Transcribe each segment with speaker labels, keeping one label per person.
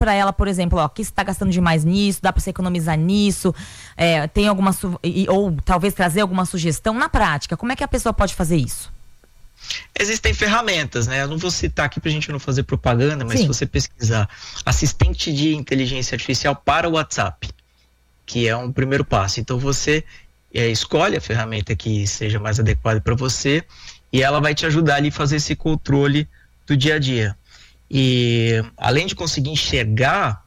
Speaker 1: para ela, por exemplo, ó, que você está gastando demais nisso, dá para você economizar nisso, tem alguma ou talvez trazer alguma sugestão na prática? Como é que a pessoa pode fazer isso?
Speaker 2: Existem ferramentas, né? Eu não vou citar aqui pra gente não fazer propaganda, mas
Speaker 1: Sim.
Speaker 2: se você pesquisar assistente de inteligência artificial para o WhatsApp, que é um primeiro passo. Então você escolhe a ferramenta que seja mais adequada para você e ela vai te ajudar ali a fazer esse controle do dia a dia. E além de conseguir enxergar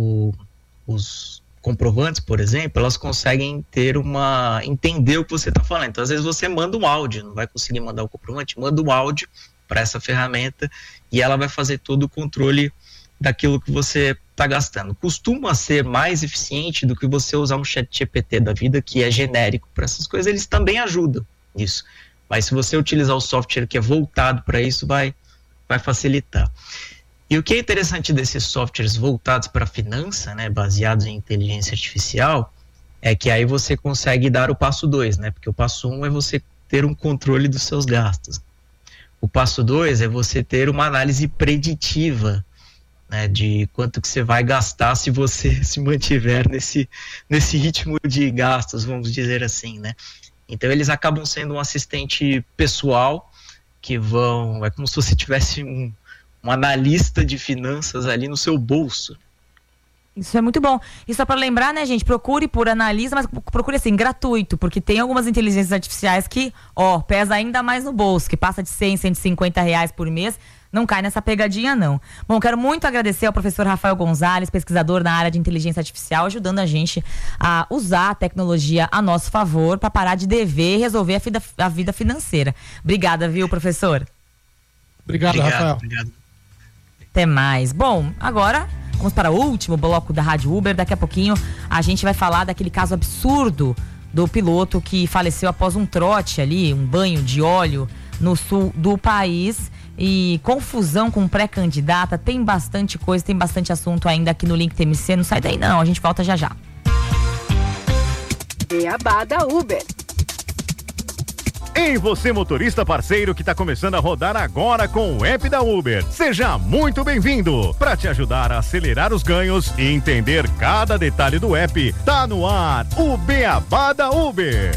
Speaker 2: os comprovantes, por exemplo, elas conseguem entender o que você está falando. Então, às vezes você manda um áudio, não vai conseguir mandar o comprovante, manda um áudio para essa ferramenta e ela vai fazer todo o controle daquilo que você está gastando. Costuma ser mais eficiente do que você usar um chat GPT da vida, que é genérico para essas coisas, eles também ajudam nisso. Mas se você utilizar o software que é voltado para isso, vai facilitar. E o que é interessante desses softwares voltados para a finança, né, baseados em inteligência artificial, é que aí você consegue dar o passo 2, né? Porque o passo 1 é você ter um controle dos seus gastos. O passo 2 é você ter uma análise preditiva, né, de quanto que você vai gastar se você se mantiver nesse ritmo de gastos, vamos dizer assim, né? Então eles acabam sendo um assistente pessoal que é como se você tivesse um analista de finanças ali no seu bolso.
Speaker 1: Isso é muito bom. E só para lembrar, né, gente, procure por analista, mas procure assim, gratuito, porque tem algumas inteligências artificiais que, pesa ainda mais no bolso, que passa de 100, 150 reais por mês. Não cai nessa pegadinha, não. Bom, quero muito agradecer ao professor Rafael Gonzalez, pesquisador na área de inteligência artificial, ajudando a gente a usar a tecnologia a nosso favor para parar de dever e resolver a vida financeira. Obrigada, viu, professor?
Speaker 3: Obrigado, Rafael.
Speaker 2: Obrigado.
Speaker 1: Até mais. Bom, agora vamos para o último bloco da Rádio Uber. Daqui a pouquinho a gente vai falar daquele caso absurdo do piloto que faleceu após um trote ali, um banho de óleo no sul do país. E confusão com pré-candidata, tem bastante coisa, tem bastante assunto ainda aqui no Link TMC. Não sai daí não, a gente volta já já.
Speaker 4: Beabá da Uber.
Speaker 5: Ei, você motorista parceiro que está começando a rodar agora com o app da Uber. Seja muito bem-vindo. Para te ajudar a acelerar os ganhos e entender cada detalhe do app, tá no ar o Beabá da Uber.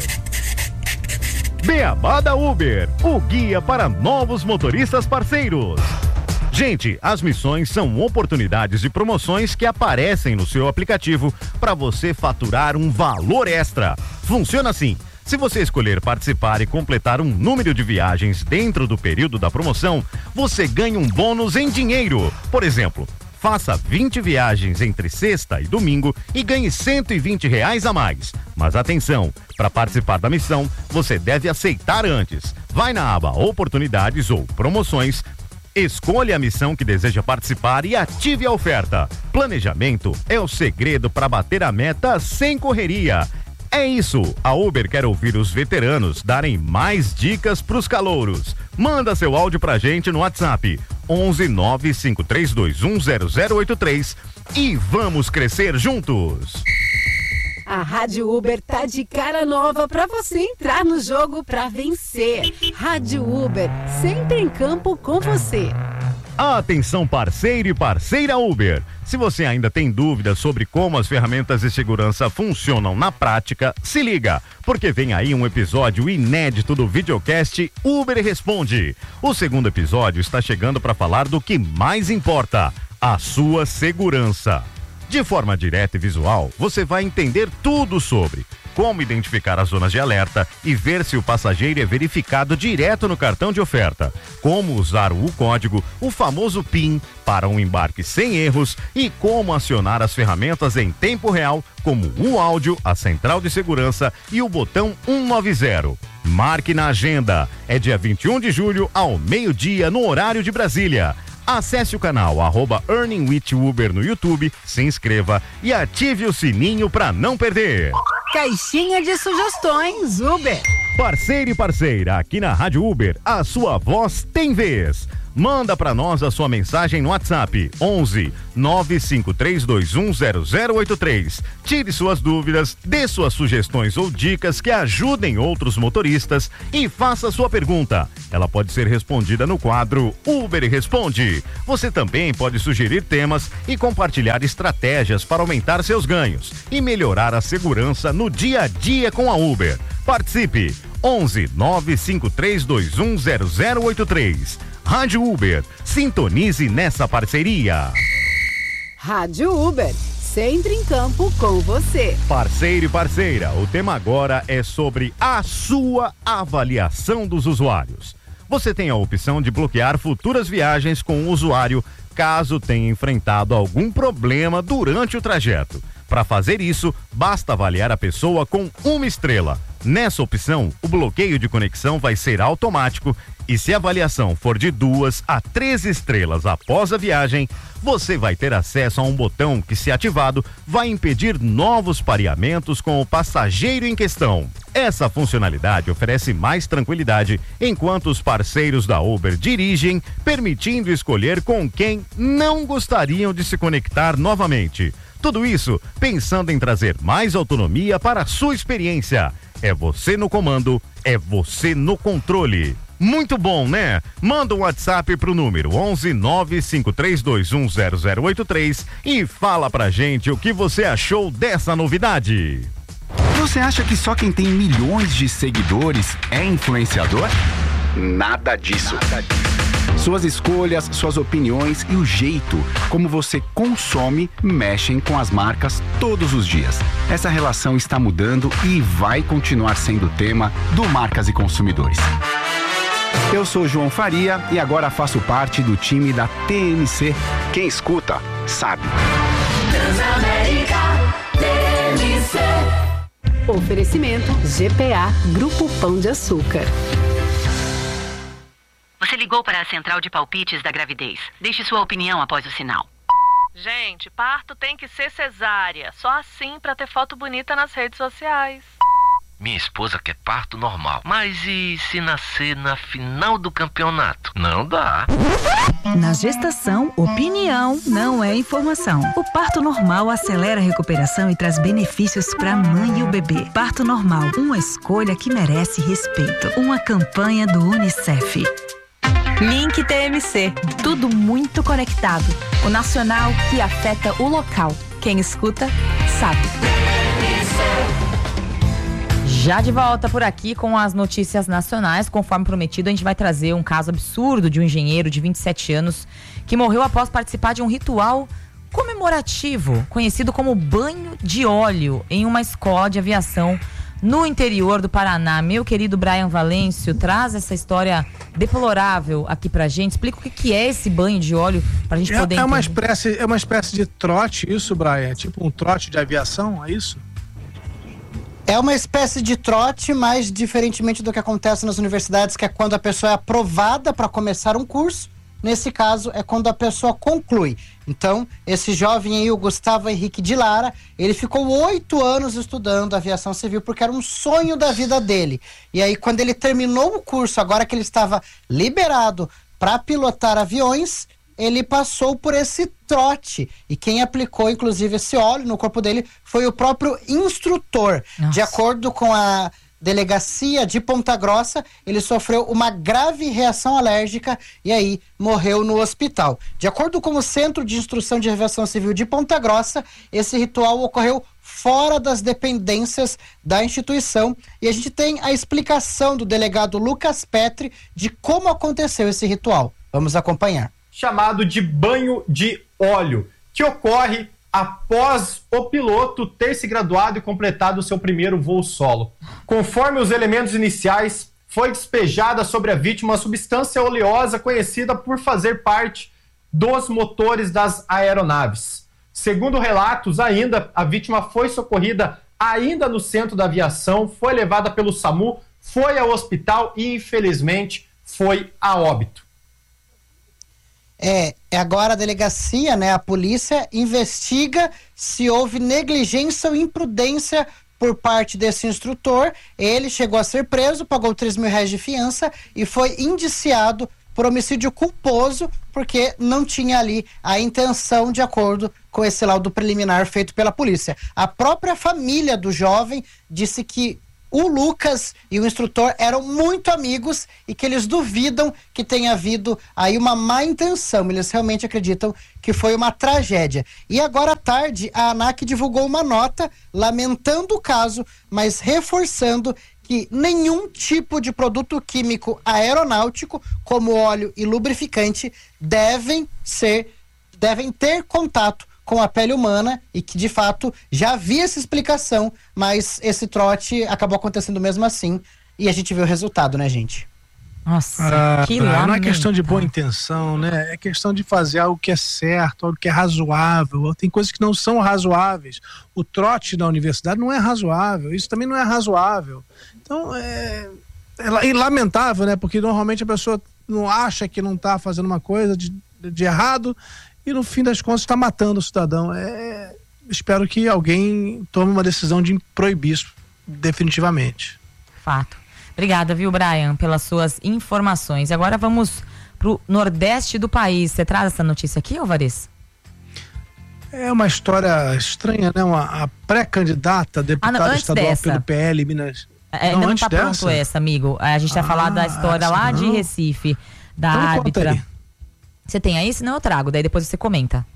Speaker 5: Beabá da Uber, o guia para novos motoristas parceiros. Gente, as missões são oportunidades de promoções que aparecem no seu aplicativo para você faturar um valor extra. Funciona assim: se você escolher participar e completar um número de viagens dentro do período da promoção, você ganha um bônus em dinheiro. Por exemplo, faça 20 viagens entre sexta e domingo e ganhe R$120 a mais. Mas atenção, para participar da missão, você deve aceitar antes. Vai na aba Oportunidades ou Promoções, escolha a missão que deseja participar e ative a oferta. Planejamento é o segredo para bater a meta sem correria. É isso, a Uber quer ouvir os veteranos darem mais dicas pros calouros. Manda seu áudio pra gente no WhatsApp 11 95321 0083 e vamos crescer juntos.
Speaker 4: A Rádio Uber tá de cara nova pra você entrar no jogo pra vencer. Rádio Uber, sempre em campo com você.
Speaker 5: Atenção, parceiro e parceira Uber. Se você ainda tem dúvidas sobre como as ferramentas de segurança funcionam na prática, se liga, porque vem aí um episódio inédito do videocast Uber Responde. O segundo episódio está chegando para falar do que mais importa: a sua segurança. De forma direta e visual, você vai entender tudo sobre como identificar as zonas de alerta e ver se o passageiro é verificado direto no cartão de oferta, como usar o código, o famoso PIN, para um embarque sem erros e como acionar as ferramentas em tempo real, como o áudio, a central de segurança e o botão 190. Marque na agenda, é dia 21 de julho ao meio-dia no horário de Brasília. Acesse o canal @EarningWithUber no YouTube, se inscreva e ative o sininho para não perder.
Speaker 4: Caixinha de sugestões Uber.
Speaker 5: Parceiro e parceira, aqui na Rádio Uber, a sua voz tem vez. Manda para nós a sua mensagem no WhatsApp 11 953210083. Tire suas dúvidas, dê suas sugestões ou dicas que ajudem outros motoristas e faça sua pergunta. Ela pode ser respondida no quadro Uber Responde. Você também pode sugerir temas e compartilhar estratégias para aumentar seus ganhos e melhorar a segurança no dia a dia com a Uber. Participe! 11 953210083. Rádio Uber, sintonize nessa parceria.
Speaker 4: Rádio Uber, sempre em campo com você.
Speaker 5: Parceiro e parceira, o tema agora é sobre a sua avaliação dos usuários. Você tem a opção de bloquear futuras viagens com o usuário caso tenha enfrentado algum problema durante o trajeto. Para fazer isso, basta avaliar a pessoa com 1 estrela. Nessa opção, o bloqueio de conexão vai ser automático e se a avaliação for de 2 a 3 estrelas após a viagem, você vai ter acesso a um botão que, se ativado, vai impedir novos pareamentos com o passageiro em questão. Essa funcionalidade oferece mais tranquilidade enquanto os parceiros da Uber dirigem, permitindo escolher com quem não gostariam de se conectar novamente. Tudo isso pensando em trazer mais autonomia para a sua experiência. É você no comando, é você no controle. Muito bom, né? Manda um WhatsApp pro número 11 953210083 e fala pra gente o que você achou dessa novidade.
Speaker 6: Você acha que só quem tem milhões de seguidores é influenciador? Nada disso. Suas escolhas, suas opiniões e o jeito como você consome mexem com as marcas todos os dias. Essa relação está mudando e vai continuar sendo tema do Marcas e Consumidores. Eu sou João Faria e agora faço parte do time da TMC. Quem escuta, sabe.
Speaker 4: Transamérica TMC. Oferecimento GPA, Grupo Pão de Açúcar.
Speaker 7: Você ligou para a central de palpites da gravidez. Deixe sua opinião após o sinal.
Speaker 8: Gente, parto tem que ser cesárea. Só assim para ter foto bonita nas redes sociais.
Speaker 9: Minha esposa quer parto normal. Mas e se nascer na final do campeonato? Não dá.
Speaker 10: Na gestação, opinião não é informação. O parto normal acelera a recuperação e traz benefícios para a mãe e o bebê. Parto normal, uma escolha que merece respeito. Uma campanha do UNICEF.
Speaker 11: Link TMC, tudo muito conectado. O nacional que afeta o local. Quem escuta, sabe.
Speaker 1: Já de volta por aqui com as notícias nacionais. Conforme prometido, a gente vai trazer um caso absurdo de um engenheiro de 27 anos que morreu após participar de um ritual comemorativo, conhecido como banho de óleo, em uma escola de aviação no interior do Paraná. Meu querido Brian Valêncio traz essa história deplorável aqui pra gente. Explica o que é esse banho de óleo pra gente poder entender.
Speaker 3: É uma espécie de trote isso, Brian? É tipo um trote de aviação, é isso?
Speaker 12: É uma espécie de trote, mas diferentemente do que acontece nas universidades, que é quando a pessoa é aprovada para começar um curso. Nesse caso, é quando a pessoa conclui. Então, esse jovem aí, o Gustavo Henrique de Lara, ele ficou 8 anos estudando aviação civil porque era um sonho da vida dele. E aí, quando ele terminou o curso, agora que ele estava liberado para pilotar aviões, ele passou por esse trote. E quem aplicou, inclusive, esse óleo no corpo dele foi o próprio instrutor. Nossa. De acordo com a delegacia de Ponta Grossa, ele sofreu uma grave reação alérgica e aí morreu no hospital. De acordo com o Centro de Instrução de Aviação Civil de Ponta Grossa, esse ritual ocorreu fora das dependências da instituição e a gente tem a explicação do delegado Lucas Petri de como aconteceu esse ritual. Vamos acompanhar.
Speaker 13: Chamado de banho de óleo, que ocorre após o piloto ter se graduado e completado o seu primeiro voo solo. Conforme os elementos iniciais, foi despejada sobre a vítima uma substância oleosa conhecida por fazer parte dos motores das aeronaves. Segundo relatos, ainda, a vítima foi socorrida ainda no centro da aviação, foi levada pelo SAMU, foi ao hospital e, infelizmente, foi a óbito.
Speaker 12: Agora a delegacia, a polícia investiga se houve negligência ou imprudência por parte desse instrutor. Ele chegou a ser preso, pagou R$3.000 de fiança e foi indiciado por homicídio culposo, porque não tinha ali a intenção de acordo com esse laudo preliminar feito pela polícia. A própria família do jovem disse que o Lucas e o instrutor eram muito amigos e que eles duvidam que tenha havido aí uma má intenção. Eles realmente acreditam que foi uma tragédia. E agora à tarde, a ANAC divulgou uma nota lamentando o caso, mas reforçando que nenhum tipo de produto químico aeronáutico, como óleo e lubrificante, devem ter contato com a pele humana, e que de fato já havia essa explicação, mas esse trote acabou acontecendo mesmo assim, e a gente vê o resultado, né, gente?
Speaker 1: Nossa, que lamentável.
Speaker 3: Não é questão de boa intenção, né? É questão de fazer algo que é certo, algo que é razoável. Tem coisas que não são razoáveis. O trote na universidade não é razoável, isso também não é razoável. Então, é lamentável, né? Porque normalmente a pessoa não acha que não está fazendo uma coisa de errado, e no fim das contas está matando o cidadão. Espero que alguém tome uma decisão de proibir isso definitivamente.
Speaker 1: Fato. Obrigada, viu, Brian, pelas suas informações. Agora vamos pro nordeste do país. Você traz essa notícia aqui, Alvarez?
Speaker 3: É uma história estranha, né? A pré-candidata a deputada estadual pelo PL Minas.
Speaker 1: Não está pronto essa, amigo. A gente vai falar da história lá de Recife, da árbitra. Você tem aí? Senão eu trago, daí depois você comenta.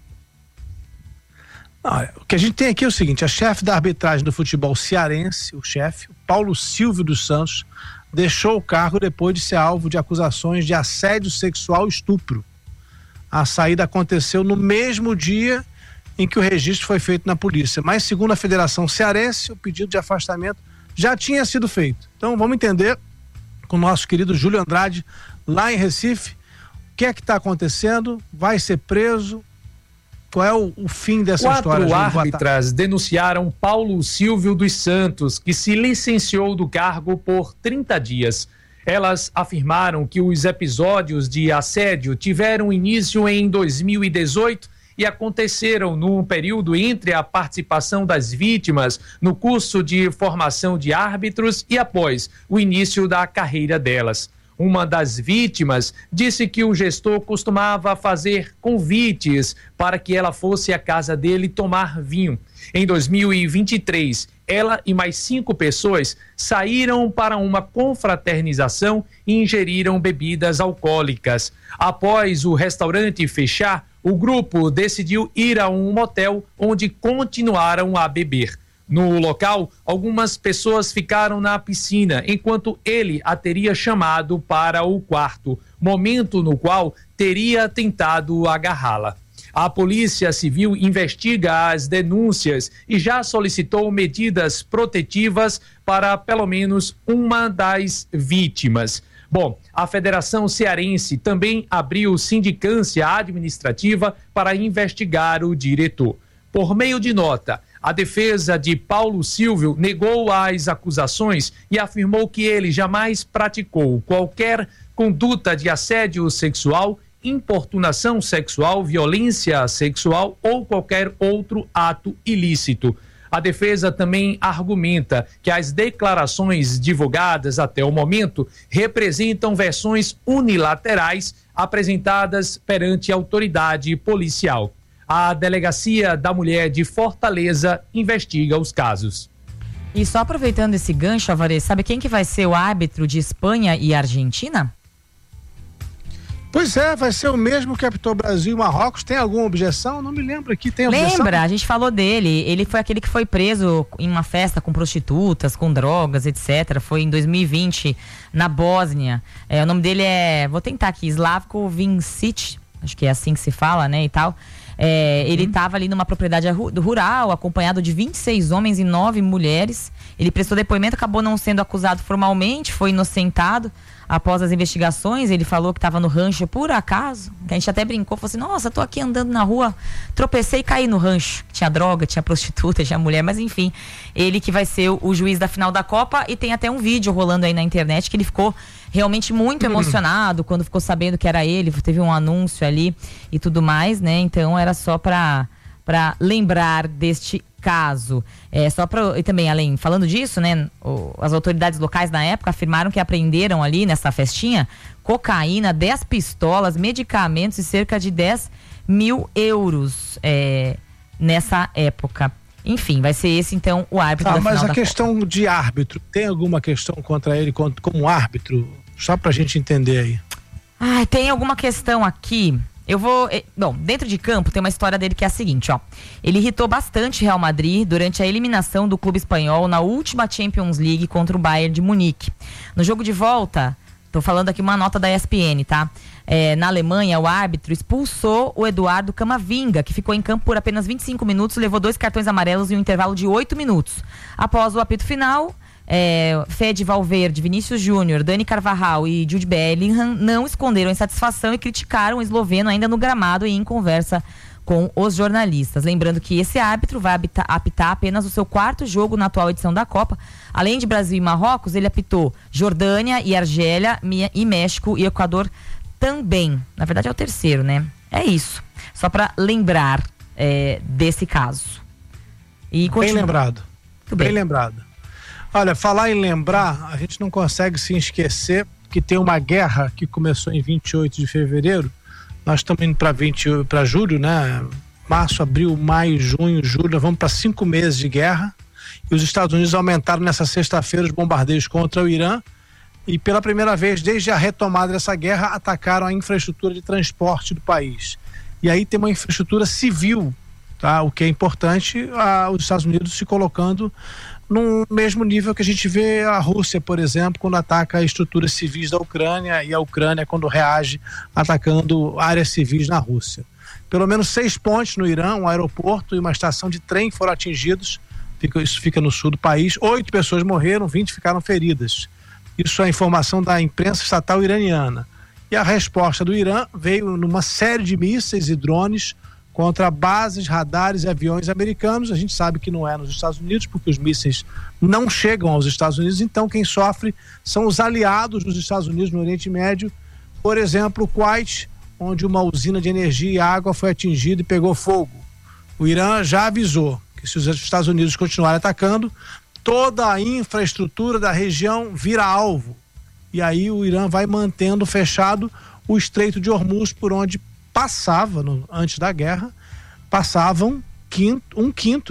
Speaker 3: O que a gente tem aqui é o seguinte: a chefe da arbitragem do futebol cearense, o Paulo Silvio dos Santos, deixou o cargo depois de ser alvo de acusações de assédio sexual e estupro. A saída aconteceu no mesmo dia em que o registro foi feito na polícia, mas segundo a Federação Cearense, o pedido de afastamento já tinha sido feito. Então vamos entender com o nosso querido Júlio Andrade, lá em Recife, o que é que está acontecendo, vai ser preso, qual é o fim dessa história?
Speaker 14: 4 árbitras denunciaram Paulo Silvio dos Santos, que se licenciou do cargo por 30 dias. Elas afirmaram que os episódios de assédio tiveram início em 2018 e aconteceram num período entre a participação das vítimas no curso de formação de árbitros e após o início da carreira delas. Uma das vítimas disse que o gestor costumava fazer convites para que ela fosse à casa dele tomar vinho. Em 2023, ela e mais 5 pessoas saíram para uma confraternização e ingeriram bebidas alcoólicas. Após o restaurante fechar, o grupo decidiu ir a um motel onde continuaram a beber. No local, algumas pessoas ficaram na piscina, enquanto ele a teria chamado para o quarto, momento no qual teria tentado agarrá-la. A Polícia Civil investiga as denúncias e já solicitou medidas protetivas para pelo menos uma das vítimas. Bom, a Federação Cearense também abriu sindicância administrativa para investigar o diretor. Por meio de nota, a defesa de Paulo Silvio negou as acusações e afirmou que ele jamais praticou qualquer conduta de assédio sexual, importunação sexual, violência sexual ou qualquer outro ato ilícito. A defesa também argumenta que as declarações divulgadas até o momento representam versões unilaterais apresentadas perante a autoridade policial. A Delegacia da Mulher de Fortaleza investiga os casos.
Speaker 1: E só aproveitando esse gancho, Alvarez, sabe quem que vai ser o árbitro de Espanha e Argentina?
Speaker 3: Pois é, vai ser o mesmo que apitou Brasil e Marrocos. Tem alguma objeção? Não me lembro aqui. Tem objeção?
Speaker 1: Lembra, a gente falou dele. Ele foi aquele que foi preso em uma festa com prostitutas, com drogas, etc. Foi em 2020, na Bósnia. O nome dele vou tentar aqui, Slavko Vincic, acho que é assim que se fala, né, e tal. Ele estava ali numa propriedade rural, acompanhado de 26 homens e 9 mulheres. Ele prestou depoimento, acabou não sendo acusado formalmente, foi inocentado. Após as investigações, ele falou que estava no rancho por acaso. A gente até brincou, falou assim: nossa, tô aqui andando na rua, tropecei e caí no rancho. Tinha droga, tinha prostituta, tinha mulher, mas enfim. Ele que vai ser o juiz da final da Copa, e tem até um vídeo rolando aí na internet que ele ficou realmente muito emocionado quando ficou sabendo que era ele. Teve um anúncio ali e tudo mais, né? Então era só para lembrar deste caso. E também, além, falando disso, né, as autoridades locais na época afirmaram que apreenderam ali nessa festinha cocaína, 10 pistolas, medicamentos e cerca de 10 mil euros nessa época. Enfim, vai ser esse então o árbitro da final
Speaker 3: mas a
Speaker 1: da
Speaker 3: questão
Speaker 1: Copa.
Speaker 3: de árbitro, tem alguma questão contra ele como árbitro? Só pra gente entender aí.
Speaker 1: Tem alguma questão aqui. Bom, dentro de campo tem uma história dele que é a seguinte, ó. Ele irritou bastante Real Madrid durante a eliminação do clube espanhol na última Champions League contra o Bayern de Munique. No jogo de volta, tô falando aqui uma nota da ESPN, tá? Na Alemanha, o árbitro expulsou o Eduardo Camavinga, que ficou em campo por apenas 25 minutos, levou 2 cartões amarelos em um intervalo de 8 minutos. Após o apito final, Fede Valverde, Vinícius Júnior, Dani Carvajal e Jude Bellingham não esconderam a insatisfação e criticaram o esloveno ainda no gramado e em conversa com os jornalistas. Lembrando que esse árbitro vai apitar apenas o seu 4º jogo na atual edição da Copa. Além de Brasil e Marrocos, ele apitou Jordânia e Argélia e México e Equador também. Na verdade é o 3º, né? É isso. Só para lembrar desse caso. E
Speaker 3: bem lembrado. Bem lembrado. Olha, falar em lembrar, a gente não consegue se esquecer que tem uma guerra que começou em 28 de fevereiro. Nós estamos indo para julho, né? Março, abril, maio, junho, julho. Nós vamos para 5 meses de guerra. E os Estados Unidos aumentaram nessa sexta-feira os bombardeios contra o Irã. E pela primeira vez, desde a retomada dessa guerra, atacaram a infraestrutura de transporte do país. E aí tem uma infraestrutura civil, tá? O que é importante, os Estados Unidos se colocando no mesmo nível que a gente vê a Rússia, por exemplo, quando ataca estruturas civis da Ucrânia, e a Ucrânia quando reage atacando áreas civis na Rússia. Pelo menos 6 pontes no Irã, um aeroporto e uma estação de trem foram atingidos. Isso fica no sul do país. 8 pessoas morreram, 20 ficaram feridas. Isso é a informação da imprensa estatal iraniana. E a resposta do Irã veio numa série de mísseis e drones contra bases, radares e aviões americanos. A gente sabe que não é nos Estados Unidos, porque os mísseis não chegam aos Estados Unidos, então quem sofre são os aliados dos Estados Unidos no Oriente Médio. Por exemplo, o Kuwait, onde uma usina de energia e água foi atingida e pegou fogo. O Irã já avisou que se os Estados Unidos continuarem atacando, toda a infraestrutura da região vira alvo. E aí o Irã vai mantendo fechado o Estreito de Hormuz, por onde passava, antes da guerra, passavam um quinto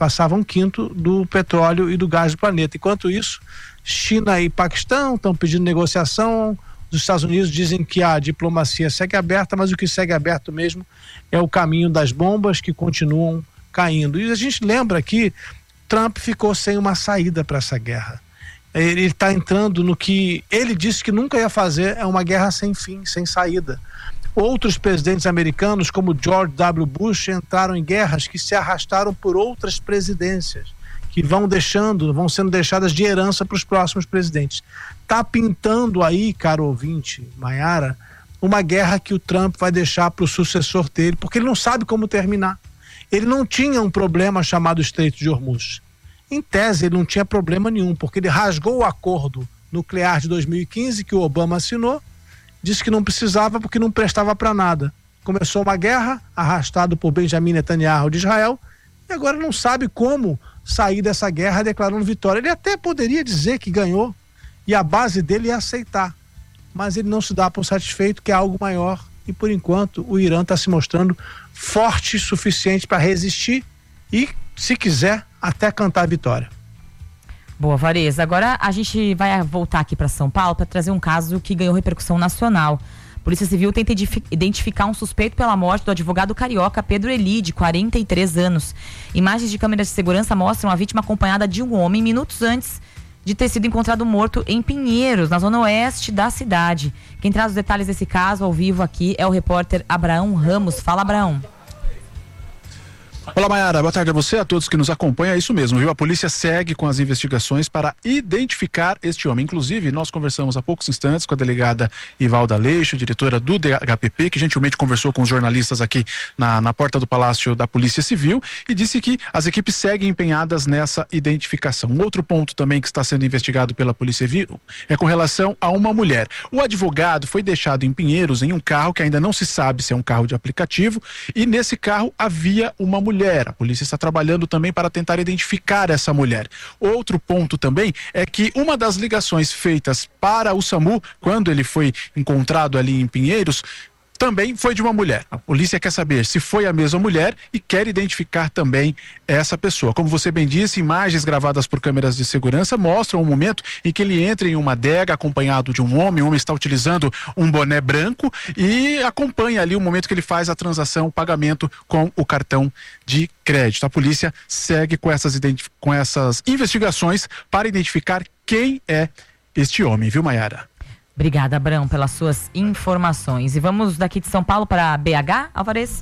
Speaker 3: do petróleo e do gás do planeta. Enquanto isso, China e Paquistão estão pedindo negociação. Os Estados Unidos dizem que a diplomacia segue aberta, mas o que segue aberto mesmo é o caminho das bombas que continuam caindo. E a gente lembra que Trump ficou sem uma saída para essa guerra. Ele está entrando no que ele disse que nunca ia fazer, é uma guerra sem fim, sem saída. Outros presidentes americanos, como George W. Bush, entraram em guerras que se arrastaram por outras presidências, que vão sendo deixadas de herança para os próximos presidentes. Está pintando aí, caro ouvinte, Maiara, uma guerra que o Trump vai deixar para o sucessor dele, porque ele não sabe como terminar. Ele não tinha um problema chamado Estreito de Hormuz. Em tese, ele não tinha problema nenhum, porque ele rasgou o acordo nuclear de 2015 que o Obama assinou, disse que não precisava porque não prestava para nada. Começou uma guerra, arrastado por Benjamin Netanyahu de Israel, e agora não sabe como sair dessa guerra declarando vitória. Ele até poderia dizer que ganhou, e a base dele é aceitar, mas ele não se dá por satisfeito, que é algo maior, e por enquanto o Irã está se mostrando forte o suficiente para resistir e, se quiser, até cantar a vitória.
Speaker 1: Boa, Varese. Agora a gente vai voltar aqui para São Paulo para trazer um caso que ganhou repercussão nacional. A Polícia Civil tenta identificar um suspeito pela morte do advogado carioca Pedro Eli, de 43 anos. Imagens de câmeras de segurança mostram a vítima acompanhada de um homem minutos antes de ter sido encontrado morto em Pinheiros, na zona oeste da cidade. Quem traz os detalhes desse caso ao vivo aqui é o repórter Abraão Ramos. Fala, Abraão.
Speaker 15: Olá, Maiara, boa tarde a você, a todos que nos acompanham. É isso mesmo, viu? A polícia segue com as investigações para identificar este homem. Inclusive, nós conversamos há poucos instantes com a delegada Ivalda Leixo, diretora do DHPP, que gentilmente conversou com os jornalistas aqui na porta do Palácio da Polícia Civil, e disse que as equipes seguem empenhadas nessa identificação. Um outro ponto também que está sendo investigado pela Polícia Civil é com relação a uma mulher. O advogado foi deixado em Pinheiros em um carro que ainda não se sabe se é um carro de aplicativo, e nesse carro havia uma mulher mulher. A polícia está trabalhando também para tentar identificar essa mulher. Outro ponto também é que uma das ligações feitas para o SAMU, quando ele foi encontrado ali em Pinheiros, também foi de uma mulher. A polícia quer saber se foi a mesma mulher e quer identificar também essa pessoa. Como você bem disse, imagens gravadas por câmeras de segurança mostram o momento em que ele entra em uma adega acompanhado de um homem. O homem está utilizando um boné branco e acompanha ali o momento que ele faz a transação, o pagamento com o cartão de crédito. A polícia segue com essas investigações para identificar quem é este homem, viu, Maiara?
Speaker 1: Obrigada, Abrão, pelas suas informações. E vamos daqui de São Paulo para BH, Alvarez?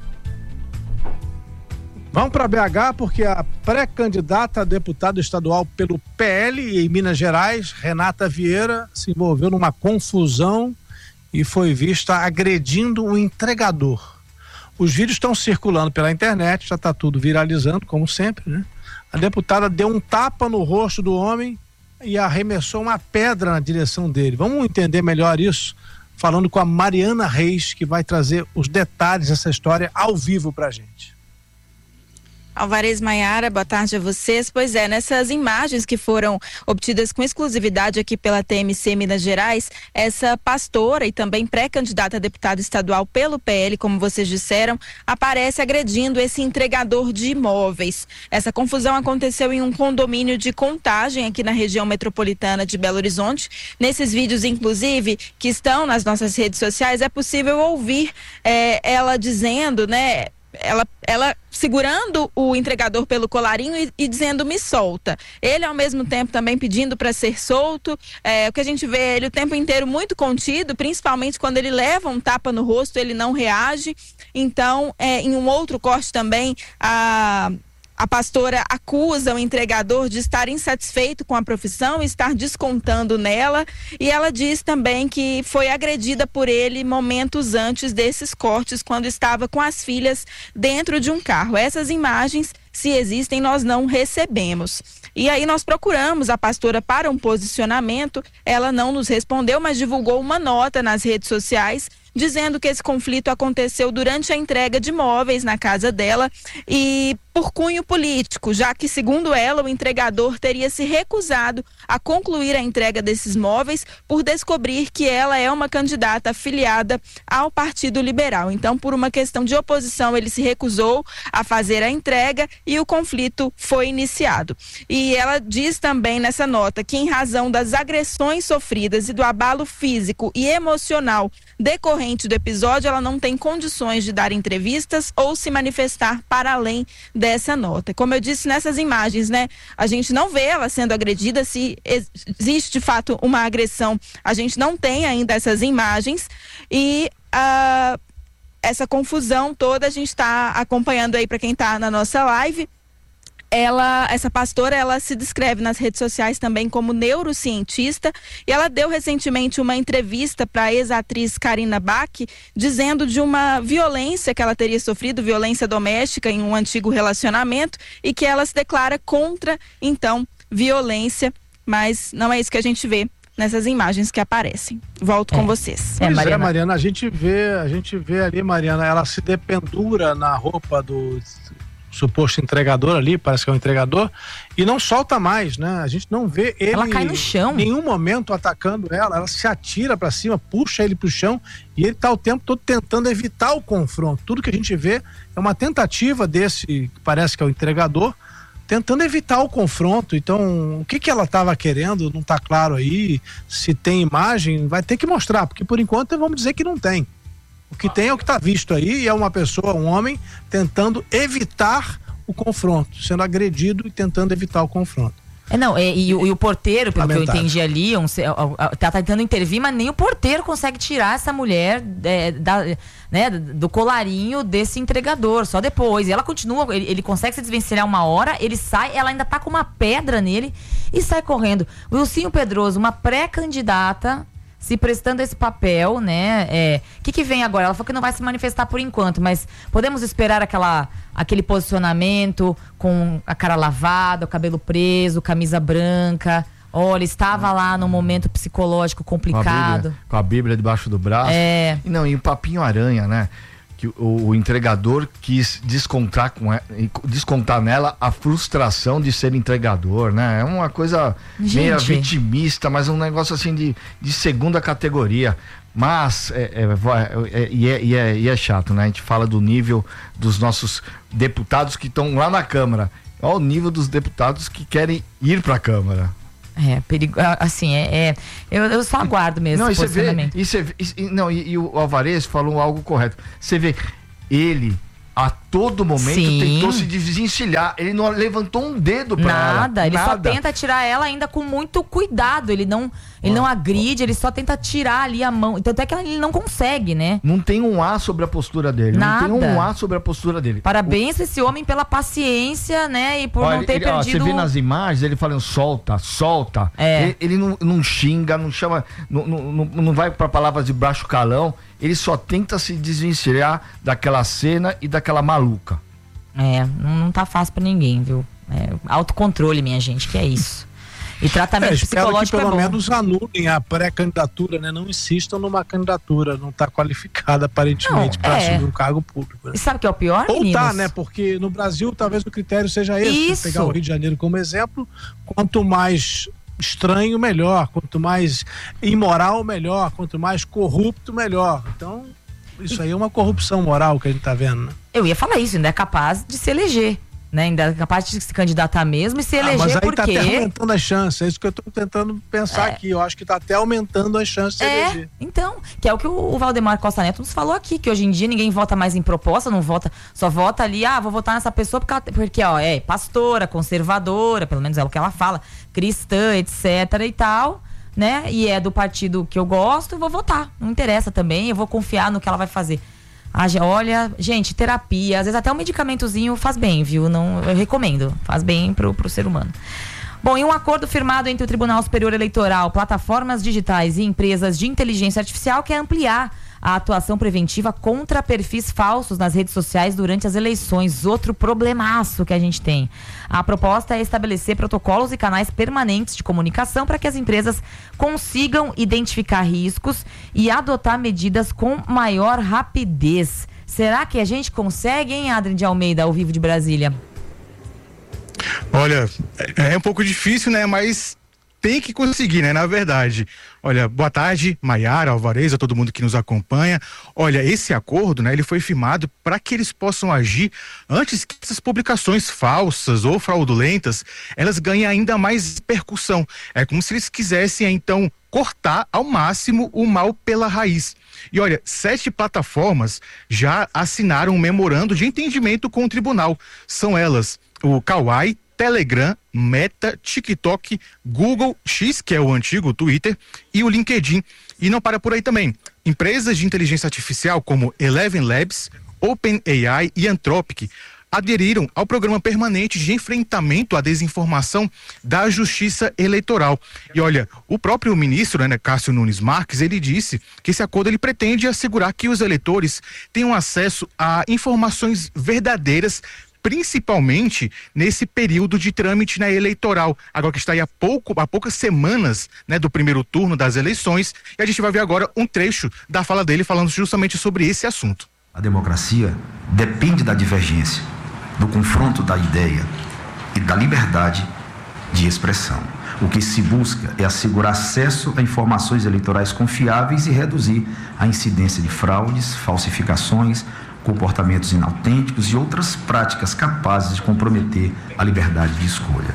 Speaker 3: Vamos para BH porque a pré-candidata a deputada estadual pelo PL em Minas Gerais, Renata Vieira, se envolveu numa confusão e foi vista agredindo um entregador. Os vídeos estão circulando pela internet, já está tudo viralizando, como sempre, né? A deputada deu um tapa no rosto do homem e arremessou uma pedra na direção dele. Vamos entender melhor isso, falando com a Mariana Reis, que vai trazer os detalhes dessa história ao vivo pra gente.
Speaker 16: Alvarez, Maiara, boa tarde a vocês. Pois é, nessas imagens que foram obtidas com exclusividade aqui pela TMC Minas Gerais, essa pastora e também pré-candidata a deputada estadual pelo PL, como vocês disseram, aparece agredindo esse entregador de imóveis. Essa confusão aconteceu em um condomínio de Contagem aqui na região metropolitana de Belo Horizonte. Nesses vídeos, inclusive, que estão nas nossas redes sociais, é possível ouvir ela dizendo, né? Ela segurando o entregador pelo colarinho e dizendo me solta. Ele ao mesmo tempo também pedindo para ser solto. O que a gente vê ele o tempo inteiro muito contido, principalmente quando ele leva um tapa no rosto, ele não reage. Então, em um outro corte também, a pastora acusa o entregador de estar insatisfeito com a profissão e estar descontando nela, e ela diz também que foi agredida por ele momentos antes desses cortes, quando estava com as filhas dentro de um carro. Essas imagens, se existem, nós não recebemos. E aí nós procuramos a pastora para um posicionamento, ela não nos respondeu, mas divulgou uma nota nas redes sociais dizendo que esse conflito aconteceu durante a entrega de móveis na casa dela e por cunho político, já que, segundo ela, o entregador teria se recusado a concluir a entrega desses móveis por descobrir que ela é uma candidata afiliada ao Partido Liberal. Então, por uma questão de oposição, ele se recusou a fazer a entrega e o conflito foi iniciado. E ela diz também nessa nota que, em razão das agressões sofridas e do abalo físico e emocional decorrente do episódio, ela não tem condições de dar entrevistas ou se manifestar para além dessa nota. Como eu disse nessas imagens, né? A gente não vê ela sendo agredida. Se existe de fato uma agressão, a gente não tem ainda essas imagens e essa confusão toda a gente está acompanhando aí para quem está na nossa live. Essa pastora, ela se descreve nas redes sociais também como neurocientista e ela deu recentemente uma entrevista para a ex-atriz Karina Bach, dizendo de uma violência que ela teria sofrido, violência doméstica em um antigo relacionamento, e que ela se declara contra, então, violência, mas não é isso que a gente vê nessas imagens que aparecem. Volto com vocês.
Speaker 3: Mariana, a gente vê ali, Mariana, ela se dependura na roupa do suposto entregador ali, parece que é um entregador, e não solta mais, né? A gente não vê ele.
Speaker 1: Ela cai no chão.
Speaker 3: Em nenhum momento atacando ela se atira pra cima, puxa ele pro chão e ele tá o tempo todo tentando evitar o confronto. Tudo que a gente vê é uma tentativa desse, que parece que é o entregador, tentando evitar o confronto. Então, o que ela estava querendo, não tá claro aí. Se tem imagem, vai ter que mostrar, porque por enquanto vamos dizer que não tem. O que tem é o que está visto aí, e é uma pessoa, um homem, tentando evitar o confronto, sendo agredido e tentando evitar o confronto.
Speaker 1: E o porteiro, pelo que eu entendi ali, tá tentando intervir, mas nem o porteiro consegue tirar essa mulher do colarinho desse entregador, só depois. E ela continua, ele consegue se desvencilhar uma hora, ele sai, ela ainda tá com uma pedra nele e sai correndo. Wilsinho Pedroso, uma pré-candidata, se prestando esse papel, né? Que vem agora? Ela falou que não vai se manifestar por enquanto, mas podemos esperar aquele posicionamento com a cara lavada, o cabelo preso, camisa branca. Olha, estava lá num momento psicológico complicado.
Speaker 17: Com a Bíblia debaixo do braço. E o papinho aranha, né? que o entregador quis descontar nela a frustração de ser entregador, né? É uma coisa meio vitimista, mas um negócio assim de segunda categoria. Mas é chato, né? A gente fala do nível dos nossos deputados que estão lá na Câmara. Olha o nível dos deputados que querem ir para a Câmara.
Speaker 1: Assim, eu só aguardo mesmo.
Speaker 17: Não, e o Alvarez falou algo correto. Você vê, ele a todo momento tentou se desvencilhar, ele não levantou um dedo pra ela.
Speaker 1: Nada, ele só tenta tirar ela ainda com muito cuidado, ele não agride, ele só tenta tirar ali a mão, tanto é que ele não consegue, né?
Speaker 17: Não tem um A sobre a postura dele,
Speaker 1: Nada.
Speaker 17: Não tem um A sobre a postura dele.
Speaker 1: Parabéns esse homem pela paciência, né, e por não ter perdido...
Speaker 17: Você vê nas imagens, ele falando solta. Ele não xinga, não chama, não vai pra palavras de baixo calão, ele só tenta se desvencilhar daquela cena e daquela maluca.
Speaker 1: Não tá fácil pra ninguém, viu? Autocontrole, minha gente, que é isso. E tratamento psicológico
Speaker 3: que pelo menos anulem a pré-candidatura, né? Não insistam numa candidatura, não tá qualificada aparentemente para assumir um cargo público. Né?
Speaker 1: E sabe o que é o pior,
Speaker 3: Ou
Speaker 1: meninos?
Speaker 3: tá, né? Porque no Brasil talvez o critério seja esse.
Speaker 1: Isso.
Speaker 3: Pegar o Rio de Janeiro como exemplo, quanto mais estranho, melhor. Quanto mais imoral, melhor. Quanto mais corrupto, melhor. Então, isso aí é uma corrupção moral que a gente tá vendo, né?
Speaker 1: Eu ia falar isso, ainda é capaz de se eleger, né? Ainda é capaz de se candidatar mesmo e se eleger
Speaker 3: mas aí
Speaker 1: porque...
Speaker 3: tá até aumentando as chances, é isso que eu tô tentando pensar aqui. Eu acho que tá até aumentando as chances de se eleger.
Speaker 1: Então, que é o que o Valdemar Costa Neto nos falou aqui, que hoje em dia ninguém vota mais em proposta, não vota, só vota ali, vou votar nessa pessoa porque é pastora, conservadora, pelo menos é o que ela fala, cristã, etc e tal, né? E é do partido que eu gosto, vou votar. Não interessa também, eu vou confiar no que ela vai fazer. Olha, gente, terapia, às vezes até um medicamentozinho faz bem, viu? Eu recomendo, faz bem pro ser humano. Bom, em um acordo firmado entre o Tribunal Superior Eleitoral, plataformas digitais e empresas de inteligência artificial quer ampliar a atuação preventiva contra perfis falsos nas redes sociais durante as eleições. Outro problemaço que a gente tem. A proposta é estabelecer protocolos e canais permanentes de comunicação para que as empresas consigam identificar riscos e adotar medidas com maior rapidez. Será que a gente consegue, hein, Adrien de Almeida, ao vivo de Brasília?
Speaker 18: Olha, é um pouco difícil, né? Mas tem que conseguir, né? Na verdade. Olha, boa tarde, Maiara, Alvarez, a todo mundo que nos acompanha. Olha, esse acordo, né? Ele foi firmado para que eles possam agir antes que essas publicações falsas ou fraudulentas, elas ganhem ainda mais repercussão. É como se eles quisessem, então, cortar ao máximo o mal pela raiz. E olha, 7 plataformas já assinaram um memorando de entendimento com o tribunal. São elas o Kawaii, Telegram, Meta, TikTok, Google, X, que é o antigo Twitter, e o LinkedIn. E não para por aí também. Empresas de inteligência artificial como Eleven Labs, OpenAI e Anthropic aderiram ao programa permanente de enfrentamento à desinformação da Justiça Eleitoral. E olha, o próprio ministro, né, Cássio Nunes Marques, ele disse que esse acordo ele pretende assegurar que os eleitores tenham acesso a informações verdadeiras, principalmente nesse período de trâmite na eleitoral, agora que está aí há poucas semanas, né, do primeiro turno das eleições, e a gente vai ver agora um trecho da fala dele falando justamente sobre esse assunto.
Speaker 19: A democracia depende da divergência, do confronto da ideia e da liberdade de expressão. O que se busca é assegurar acesso a informações eleitorais confiáveis e reduzir a incidência de fraudes, falsificações, comportamentos inautênticos e outras práticas capazes de comprometer a liberdade de escolha.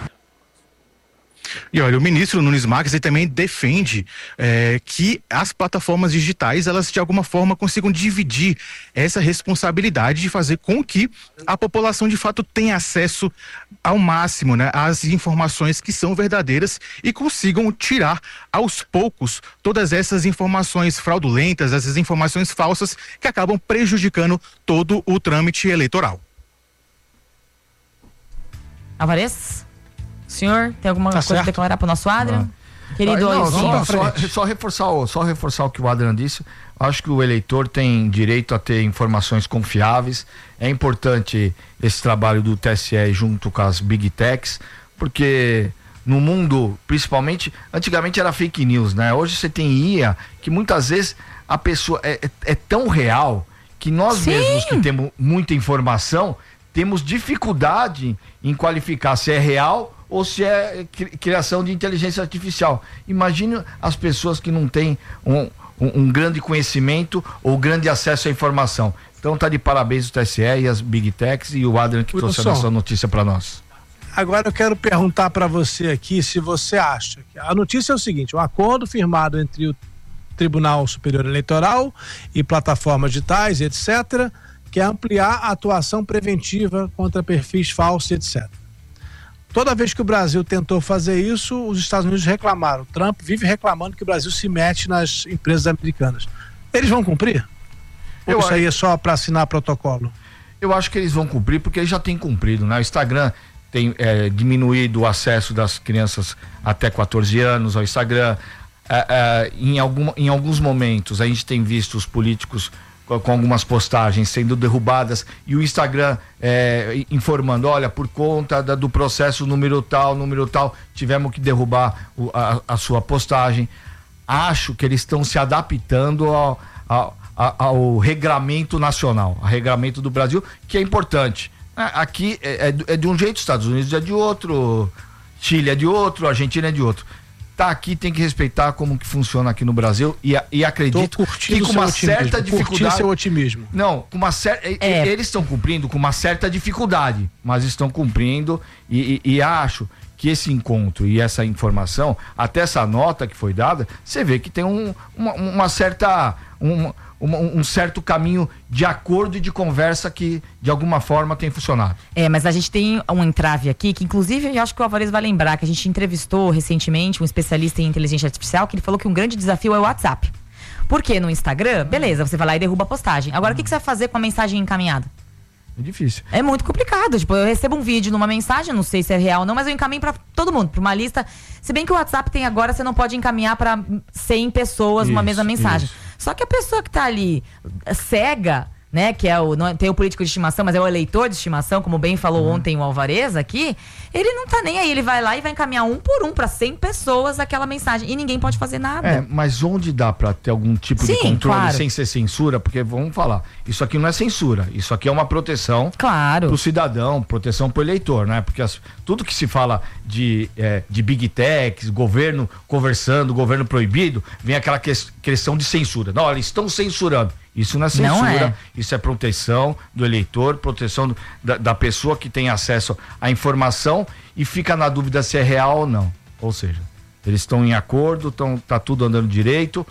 Speaker 18: E olha, o ministro Nunes Marques ele também defende que as plataformas digitais, elas de alguma forma consigam dividir essa responsabilidade de fazer com que a população de fato tenha acesso ao máximo, né, às informações que são verdadeiras e consigam tirar aos poucos todas essas informações fraudulentas, essas informações falsas que acabam prejudicando todo o trâmite eleitoral.
Speaker 1: Alvarez? Senhor, tem alguma coisa a declarar para o nosso Adrian? Querido,
Speaker 17: só reforçar o que o Adrian disse. Acho que o eleitor tem direito a ter informações confiáveis. É importante esse trabalho do TSE junto com as Big Techs, porque no mundo, principalmente, antigamente era fake news, né? Hoje você tem IA, que muitas vezes a pessoa é tão real que nós mesmos que temos muita informação, temos dificuldade em qualificar se é real ou se é criação de inteligência artificial. Imagine as pessoas que não têm um grande conhecimento ou grande acesso à informação. Então tá de parabéns o TSE e as Big Techs e o Adrian que trouxe essa notícia para nós.
Speaker 3: Agora eu quero perguntar para você aqui se você acha que a notícia é o seguinte: um acordo firmado entre o Tribunal Superior Eleitoral e plataformas digitais, etc., que é ampliar a atuação preventiva contra perfis falsos, etc. Toda vez que o Brasil tentou fazer isso, os Estados Unidos reclamaram. Trump vive reclamando que o Brasil se mete nas empresas americanas. Eles vão cumprir? Ou isso aí é só para assinar protocolo?
Speaker 17: Eu acho que eles vão cumprir porque eles já têm cumprido, né? O Instagram tem diminuído o acesso das crianças até 14 anos ao Instagram. Em alguns momentos a gente tem visto os políticos com algumas postagens sendo derrubadas e o Instagram informando, olha, por conta do processo número tal, tivemos que derrubar a sua postagem. Acho que eles estão se adaptando ao regramento nacional, ao regramento do Brasil, que é importante. Aqui é de um jeito, Estados Unidos é de outro, Chile é de outro, Argentina é de outro. Tá aqui, tem que respeitar como que funciona aqui no Brasil e acredito que com uma certa dificuldade.
Speaker 3: Seu otimismo.
Speaker 17: Não, com uma certa. Eles estão cumprindo com uma certa dificuldade, mas estão cumprindo e acho que esse encontro e essa informação, até essa nota que foi dada, você vê que tem uma certa. Um certo caminho de acordo e de conversa que de alguma forma tem funcionado.
Speaker 1: Mas a gente tem um entrave aqui que inclusive eu acho que o Alvarez vai lembrar que a gente entrevistou recentemente um especialista em inteligência artificial que ele falou que um grande desafio é o WhatsApp. Porque no Instagram, beleza, você vai lá e derruba a postagem. Agora o que você vai fazer com a mensagem encaminhada?
Speaker 17: É difícil.
Speaker 1: É muito complicado. Tipo, eu recebo um vídeo numa mensagem, não sei se é real ou não, mas eu encaminho pra todo mundo, pra uma lista. Se bem que o WhatsApp tem agora, você não pode encaminhar pra 100 pessoas uma mesma mensagem. Só que a pessoa que tá ali cega, né, que não tem o político de estimação, mas é o eleitor de estimação, como bem falou ontem o Alvarez aqui, ele não tá nem aí, ele vai lá e vai encaminhar um por um pra 100 pessoas aquela mensagem e ninguém pode fazer nada.
Speaker 17: Mas onde dá pra ter algum tipo de controle sem ser censura, porque vamos falar, isso aqui não é censura, isso aqui é uma proteção pro cidadão, proteção pro eleitor, né, porque tudo que se fala de Big Techs, governo conversando, governo proibido, vem aquela questão de censura. Não, eles estão censurando. Isso não é censura, isso é proteção do eleitor, proteção da pessoa que tem acesso à informação e fica na dúvida se é real ou não. Ou seja, eles estão em acordo, tá tudo andando direito.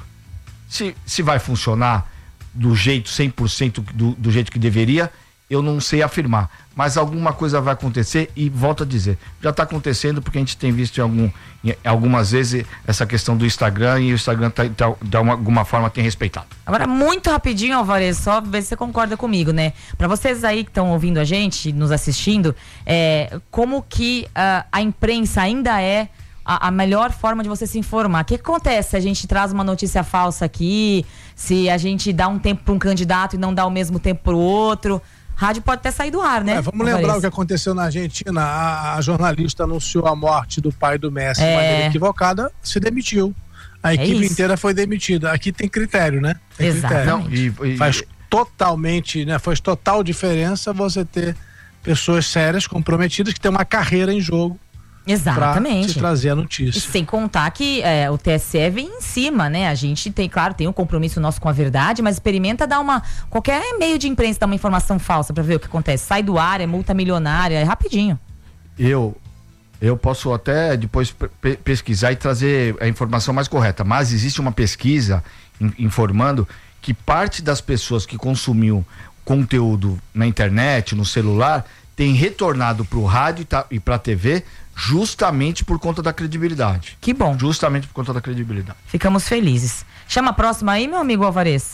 Speaker 17: Se vai funcionar do jeito 100% do jeito que deveria, eu não sei afirmar. Mas alguma coisa vai acontecer e volto a dizer, já está acontecendo porque a gente tem visto algumas vezes essa questão do Instagram e o Instagram de alguma forma tem respeitado.
Speaker 1: Agora, muito rapidinho, Alvarez, só ver se você concorda comigo, né? Para vocês aí que estão ouvindo a gente, nos assistindo, como que a imprensa ainda é a melhor forma de você se informar? O que acontece se a gente traz uma notícia falsa aqui, se a gente dá um tempo para um candidato e não dá o mesmo tempo para o outro? Rádio pode até sair do ar, né?
Speaker 3: Vamos lembrar o que aconteceu na Argentina. A jornalista anunciou a morte do pai do Messi de maneira equivocada, se demitiu. A equipe inteira foi demitida. Aqui tem critério, né?
Speaker 1: Exatamente.
Speaker 3: Faz totalmente, né? Faz total diferença você ter pessoas sérias, comprometidas, que têm uma carreira em jogo.
Speaker 1: Exatamente.
Speaker 3: Pra te trazer a notícia.
Speaker 1: E sem contar que o TSE vem em cima, né? A gente tem, claro, tem um compromisso nosso com a verdade, mas experimenta dar qualquer meio de imprensa dar uma informação falsa pra ver o que acontece. Sai do ar, é multa milionária, é rapidinho.
Speaker 17: Eu posso até depois pesquisar e trazer a informação mais correta, mas existe uma pesquisa informando que parte das pessoas que consumiu conteúdo na internet, no celular, tem retornado pro rádio e pra TV justamente por conta da credibilidade.
Speaker 1: Que bom.
Speaker 17: Justamente por conta da credibilidade.
Speaker 1: Ficamos felizes. Chama a próxima aí, meu amigo Alvarez.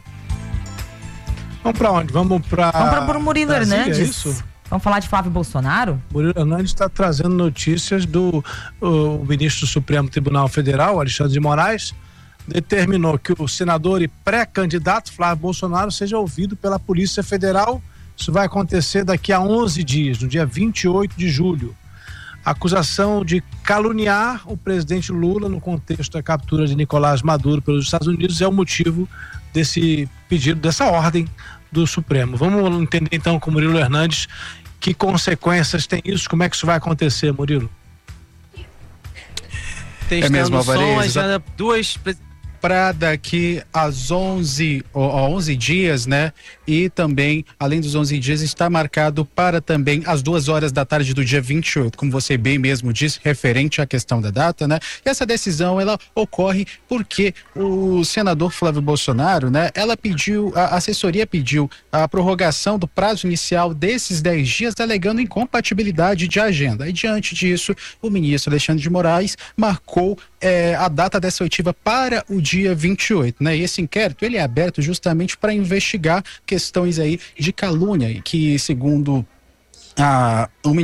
Speaker 3: Vamos pra onde? Vamos
Speaker 1: pro Murilo Hernandes.
Speaker 3: É isso?
Speaker 1: Vamos falar de Flávio Bolsonaro?
Speaker 3: Murilo Hernandes está trazendo notícias do ministro do Supremo Tribunal Federal, Alexandre de Moraes, determinou que o senador e pré-candidato Flávio Bolsonaro seja ouvido pela Polícia Federal. Isso vai acontecer daqui a 11 dias, no dia 28 de julho. A acusação de caluniar o presidente Lula no contexto da captura de Nicolás Maduro pelos Estados Unidos é o motivo desse pedido, dessa ordem do Supremo. Vamos entender então com o Murilo Hernandes que consequências tem isso, como é que isso vai acontecer, Murilo?
Speaker 15: Testando mesmo, Alvarez,
Speaker 20: para daqui às 11 dias, né? E também, além dos 11 dias, está marcado para também às 2 horas da tarde do dia 28, como você bem mesmo disse, referente à questão da data, né? E essa decisão, ela ocorre porque o senador Flávio Bolsonaro, né? A assessoria pediu a prorrogação do prazo inicial desses 10 dias, alegando incompatibilidade de agenda. E diante disso, o ministro Alexandre de Moraes marcou a data dessa oitiva para o dia 28, né? E esse inquérito, ele é aberto justamente para investigar questões aí de calúnia, que segundo o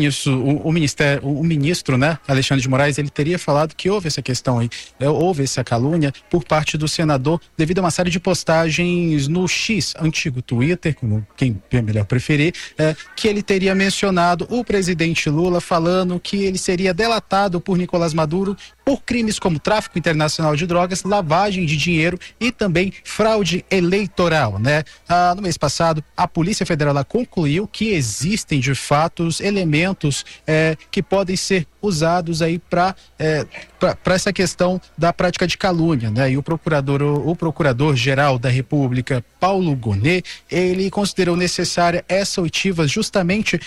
Speaker 20: ministro, né, Alexandre de Moraes, ele teria falado que houve essa questão aí, houve essa calúnia por parte do senador devido a uma série de postagens no X, antigo Twitter, como quem melhor preferir, que ele teria mencionado o presidente Lula falando que ele seria delatado por Nicolás Maduro por crimes como tráfico internacional de drogas, lavagem de dinheiro e também fraude eleitoral, né? No mês passado, a Polícia Federal concluiu que existem de fato elementos que podem ser usados aí para essa questão da prática de calúnia, né? E o procurador-geral da República, Paulo Gonet, ele considerou necessária essa oitiva justamente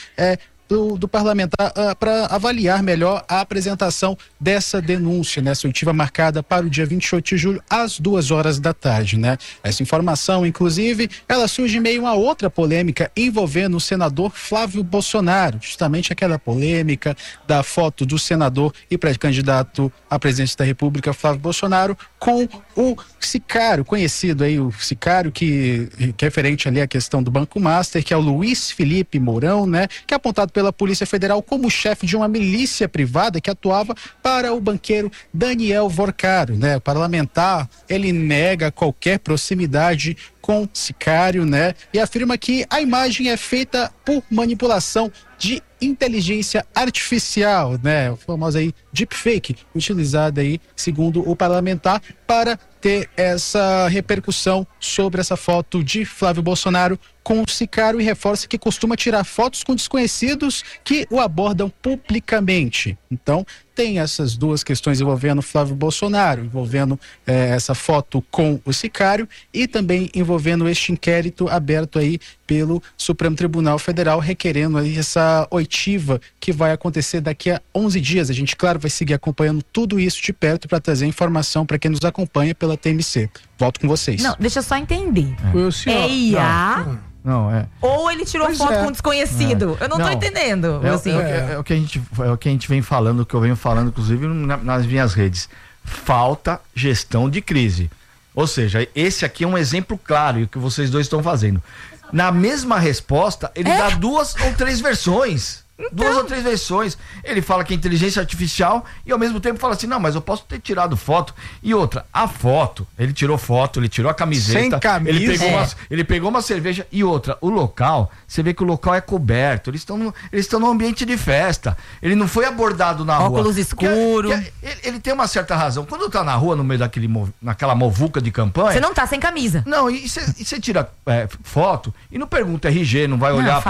Speaker 20: do parlamentar para avaliar melhor a apresentação dessa denúncia, né? Essa oitiva marcada para o dia 28 de julho, às 2 horas da tarde, né? Essa informação, inclusive, ela surge em meio a outra polêmica envolvendo o senador Flávio Bolsonaro, justamente aquela polêmica da foto do senador e pré-candidato à presidência da República, Flávio Bolsonaro, com o sicário, conhecido aí, o sicário que é referente ali à questão do Banco Master, que é o Luiz Felipe Mourão, né? Que é apontado pela Polícia Federal como chefe de uma milícia privada que atuava para o banqueiro Daniel Vorcaro, né? O parlamentar, ele nega qualquer proximidade com sicário, né? E afirma que a imagem é feita por manipulação de inteligência artificial, né? O famoso aí deepfake, utilizada aí, segundo o parlamentar, para ter essa repercussão sobre essa foto de Flávio Bolsonaro com o sicário, e reforça que costuma tirar fotos com desconhecidos que o abordam publicamente. Então, tem essas duas questões envolvendo Flávio Bolsonaro, envolvendo essa foto com o sicário e também envolvendo este inquérito aberto aí pelo Supremo Tribunal Federal, requerendo aí essa oitiva que vai acontecer daqui a 11 dias. A gente, claro, vai seguir acompanhando tudo isso de perto para trazer informação para quem nos acompanha pela TMC. Volto com vocês.
Speaker 1: Não, deixa eu só entender.
Speaker 3: É
Speaker 1: IA?
Speaker 17: Não, é.
Speaker 1: Ou ele tirou foto com um desconhecido? Eu não tô entendendo.
Speaker 17: É o que a gente vem falando, que eu venho falando, inclusive, nas minhas redes. Falta gestão de crise. Ou seja, esse aqui é um exemplo claro, e o que vocês dois estão fazendo. Na mesma resposta, ele dá 2 ou 3 versões. Então. 2 ou 3 versões. Ele fala que é inteligência artificial e ao mesmo tempo fala assim, não, mas eu posso ter tirado foto. E outra, a foto, ele tirou foto, ele tirou a camiseta.
Speaker 3: Sem camisa.
Speaker 17: Ele pegou uma cerveja. E outra, o local, você vê que o local é coberto. Eles estão num ambiente de festa. Ele não foi abordado na rua.
Speaker 1: Óculos escuros.
Speaker 17: Ele tem uma certa razão. Quando tá na rua, no meio naquela movuca de campanha...
Speaker 1: Você não tá sem camisa.
Speaker 17: Não, e você tira foto e não pergunta RG, não vai olhar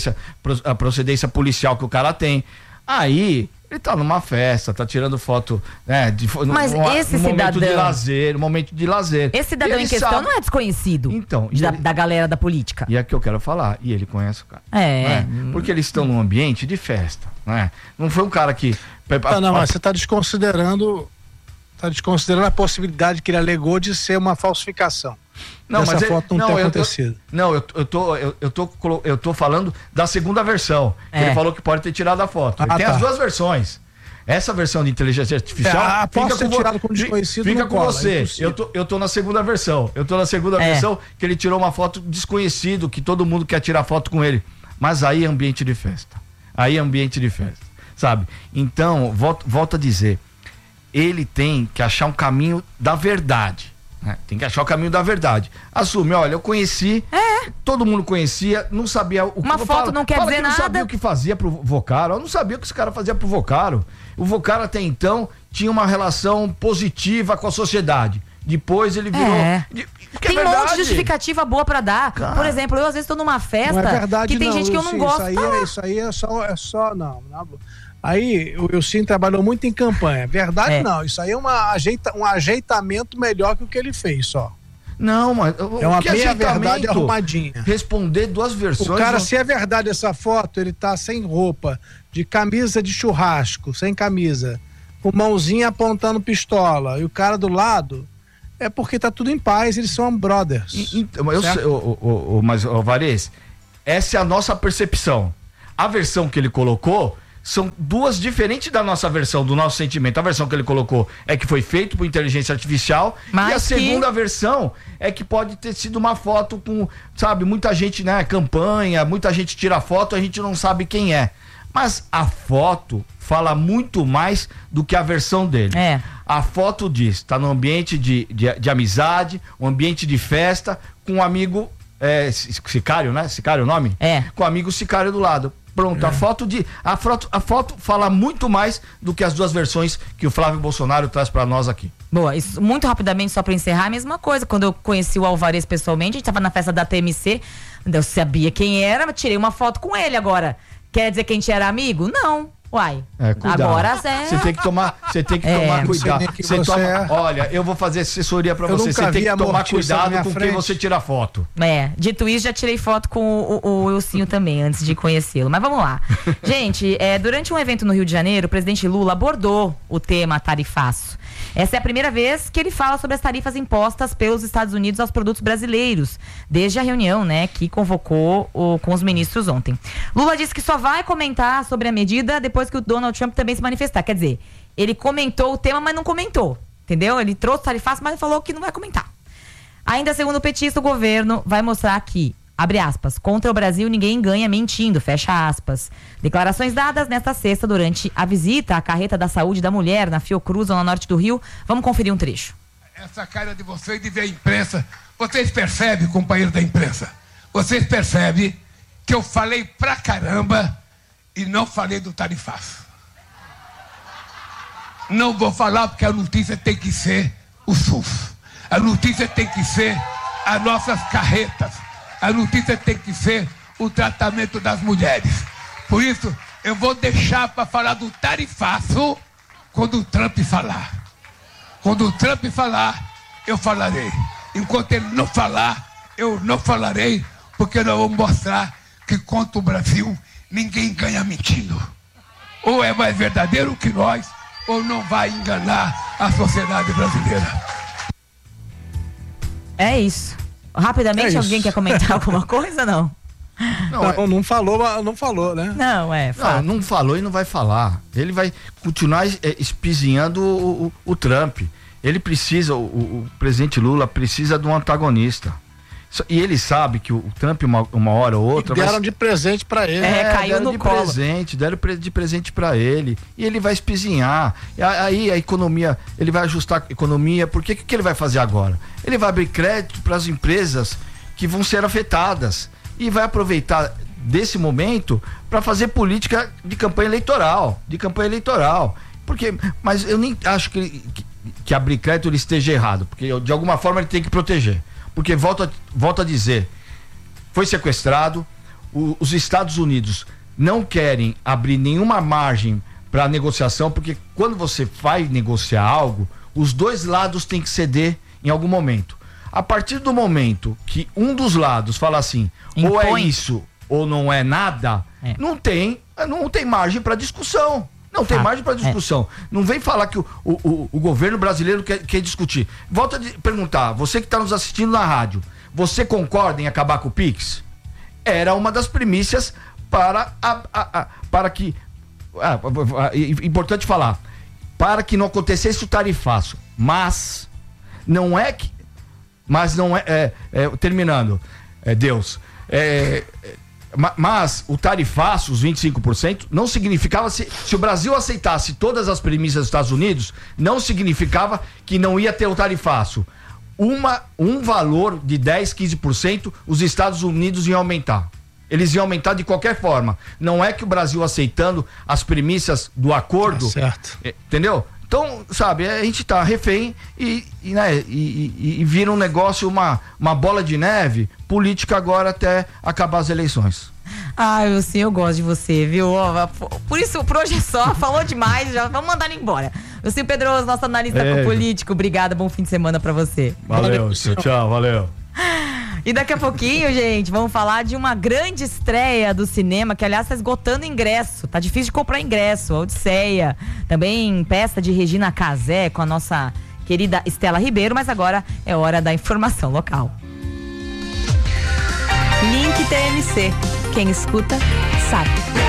Speaker 17: a procedência policial que o cara tem. Aí ele tá numa festa, tá tirando foto, né?
Speaker 1: Mas esse cidadão,
Speaker 17: momento de lazer.
Speaker 1: Esse cidadão em questão não é desconhecido.
Speaker 17: Então,
Speaker 1: da galera da política.
Speaker 17: E é que eu quero falar. E ele conhece o cara. Porque eles estão num ambiente de festa, né? Não foi um cara que...
Speaker 3: Não, mas você tá desconsiderando a possibilidade que ele alegou de ser uma falsificação.
Speaker 17: Não,
Speaker 3: essa foto não ter acontecido.
Speaker 17: Eu tô falando da segunda versão. Ele falou que pode ter tirado a foto. Tem as duas versões. Essa versão de inteligência artificial fica com você. Eu tô na segunda versão. Versão que ele tirou uma foto desconhecido, que todo mundo quer tirar foto com ele. Mas aí é ambiente de festa. Sabe? Então, volto a dizer, ele tem que achar um caminho da verdade. Tem que achar o caminho da verdade. Assume, olha, eu conheci, todo mundo conhecia, não sabia o que...
Speaker 1: Uma foto não quer dizer nada.
Speaker 17: Não sabia o que fazia pro Vocaro, eu não sabia o que esse cara fazia pro Vocaro. O Vocaro até então tinha uma relação positiva com a sociedade. Depois ele virou...
Speaker 1: Tem um monte de justificativa boa pra dar. Por exemplo, eu às vezes tô numa festa
Speaker 3: Não é verdade,
Speaker 1: que tem
Speaker 3: não,
Speaker 1: gente que eu não
Speaker 3: Ilcinho,
Speaker 1: gosto.
Speaker 3: Isso aí é só não. Aí o Ilcinho trabalhou muito em campanha. Verdade não, isso aí é um ajeitamento melhor que o que ele fez só.
Speaker 17: Não, mas
Speaker 3: é uma meia-verdade arrumadinha.
Speaker 17: Responder duas versões.
Speaker 3: O cara, se é verdade essa foto, ele tá sem roupa, de camisa de churrasco, sem camisa, com mãozinha apontando pistola, e o cara do lado, é porque tá tudo em paz, eles são brothers.
Speaker 17: Mas, Alvarez, essa é a nossa percepção. A versão que ele colocou são duas diferentes da nossa versão, do nosso sentimento. A versão que ele colocou é que foi feito por inteligência artificial, e a segunda versão é que pode ter sido uma foto com, sabe, muita gente, né, campanha, muita gente tira foto, a gente não sabe quem é. Mas a foto fala muito mais do que a versão dele. A foto diz, tá no ambiente de amizade, um ambiente de festa, com um amigo sicário, né? Sicário é o nome? Com o amigo sicário do lado. Pronto, a foto fala muito mais do que as duas versões que o Flávio Bolsonaro traz pra nós aqui.
Speaker 1: Boa, isso, muito rapidamente, só pra encerrar, a mesma coisa. Quando eu conheci o Alvarez pessoalmente, a gente tava na festa da TMC, eu sabia quem era, mas tirei uma foto com ele. Agora, quer dizer que a gente era amigo? Não. Uai, agora
Speaker 17: você tem que tomar cuidado. Olha, eu vou fazer assessoria pra você. Você tem que tomar cuidado com quem você tira foto.
Speaker 1: Dito isso, já tirei foto com o Ilcinho também, antes de conhecê-lo. Mas vamos lá. Gente, durante um evento no Rio de Janeiro, o presidente Lula abordou o tema tarifaço. Essa é a primeira vez que ele fala sobre as tarifas impostas pelos Estados Unidos aos produtos brasileiros, desde a reunião, né, que convocou com os ministros ontem. Lula disse que só vai comentar sobre a medida depois que o Donald Trump também se manifestar. Quer dizer, ele comentou o tema, mas não comentou, entendeu? Ele trouxe tarifaço, mas falou que não vai comentar. Ainda segundo o petista, o governo vai mostrar que, abre aspas, contra o Brasil ninguém ganha mentindo, fecha aspas. Declarações dadas nesta sexta durante a visita à carreta da saúde da mulher na Fiocruz, zona norte do Rio. Vamos conferir um trecho.
Speaker 21: Essa cara de vocês de ver a imprensa, vocês percebem, companheiro da imprensa, vocês percebem que eu falei pra caramba e não falei do tarifaço. Não vou falar porque a notícia tem que ser o SUS. A notícia tem que ser as nossas carretas. A notícia tem que ser o tratamento das mulheres. Por isso, eu vou deixar para falar do tarifaço quando o Trump falar. Quando o Trump falar, eu falarei. Enquanto ele não falar, eu não falarei, porque nós vamos mostrar que contra o Brasil ninguém ganha mentindo. Ou é mais verdadeiro que nós, ou não vai enganar a sociedade brasileira.
Speaker 1: É isso. Rapidamente, alguém quer comentar alguma coisa, não?
Speaker 3: Não falou, né?
Speaker 17: Não falou e não vai falar. Ele vai continuar espizinhando o Trump. Ele precisa, o presidente Lula precisa de um antagonista. E ele sabe que o Trump, uma hora ou outra...
Speaker 3: Deram de presente pra ele.
Speaker 1: Caiu no colo.
Speaker 17: Deram de presente pra ele. E ele vai espizinhar. Aí a economia, ele vai ajustar a economia. Porque o que ele vai fazer agora? Ele vai abrir crédito para as empresas que vão ser afetadas. E vai aproveitar desse momento para fazer política de campanha eleitoral. Mas eu nem acho que abrir crédito ele esteja errado. Porque de alguma forma ele tem que proteger. Porque, volto a dizer, foi sequestrado, os Estados Unidos não querem abrir nenhuma margem para negociação, porque quando você vai negociar algo, os dois lados têm que ceder em algum momento. A partir do momento que um dos lados fala assim, ou é isso ou não é nada, não tem margem para discussão. Não tem margem para discussão. Não vem falar que o governo brasileiro quer discutir. Volto a perguntar, você que está nos assistindo na rádio, você concorda em acabar com o Pix? Era uma das premissas para que... importante falar, para que não acontecesse o tarifaço. Mas não é... terminando, Deus... Mas o tarifaço, os 25%, não significava, se o Brasil aceitasse todas as premissas dos Estados Unidos, não significava que não ia ter o tarifaço. Um valor de 10, 15%, os Estados Unidos iam aumentar. Eles iam aumentar de qualquer forma. Não é que o Brasil aceitando as premissas do acordo, entendeu? Então, sabe, a gente tá refém e vira um negócio, uma bola de neve política agora até acabar as eleições.
Speaker 1: Wilson, eu gosto de você, viu? Por isso, por hoje é só, falou demais, já vamos mandar ele embora. Wilson Pedroso, nosso analista político, obrigada, bom fim de semana pra você.
Speaker 17: Valeu, tchau, valeu.
Speaker 1: E daqui a pouquinho, gente, vamos falar de uma grande estreia do cinema, que aliás tá esgotando ingresso, tá difícil de comprar ingresso, a Odisseia, também peça de Regina Casé com a nossa querida Estela Ribeiro, mas agora é hora da informação local.
Speaker 11: Link TMC. Quem escuta, sabe.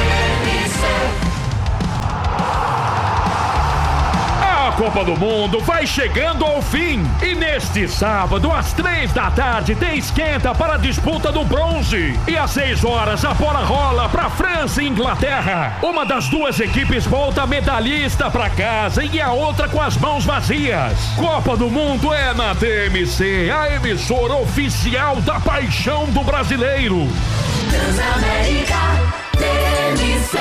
Speaker 2: A Copa do Mundo vai chegando ao fim. E neste sábado, às 3h, tem esquenta para a disputa do bronze. E às 6h, a bola rola para França e Inglaterra. Uma das duas equipes volta medalhista para casa e a outra com as mãos vazias. Copa do Mundo é na TMC, a emissora oficial da paixão do brasileiro.
Speaker 22: Transamérica TMC.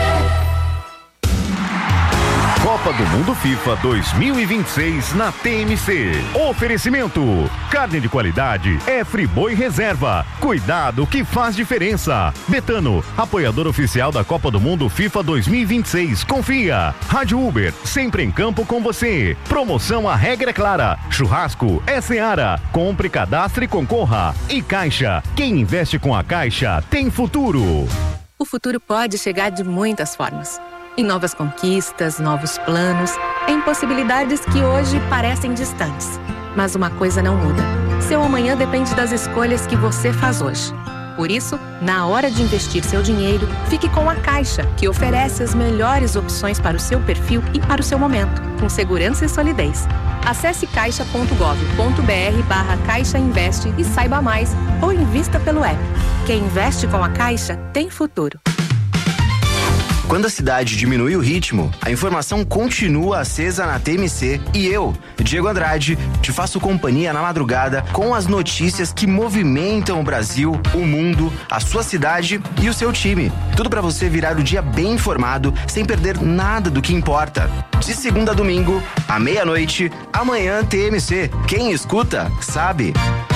Speaker 5: Copa do Mundo FIFA 2026 na TMC. Oferecimento: carne de qualidade é Friboi Reserva. Cuidado que faz diferença. Betano, apoiador oficial da Copa do Mundo FIFA 2026. Confia. Rádio Uber, sempre em campo com você. Promoção A Regra é Clara. Churrasco é Seara. Compre, cadastre e concorra. E Caixa, quem investe com a Caixa tem futuro.
Speaker 23: O futuro pode chegar de muitas formas. Em novas conquistas, novos planos, em possibilidades que hoje parecem distantes. Mas uma coisa não muda. Seu amanhã depende das escolhas que você faz hoje. Por isso, na hora de investir seu dinheiro, fique com a Caixa, que oferece as melhores opções para o seu perfil e para o seu momento, com segurança e solidez. Acesse caixa.gov.br/Caixa Investe e saiba mais, ou invista pelo app. Quem investe com a Caixa tem futuro.
Speaker 24: Quando a cidade diminui o ritmo, a informação continua acesa na TMC e eu, Diego Andrade, te faço companhia na madrugada com as notícias que movimentam o Brasil, o mundo, a sua cidade e o seu time. Tudo para você virar o dia bem informado, sem perder nada do que importa. De segunda a domingo, à meia-noite, amanhã TMC. Quem escuta, sabe.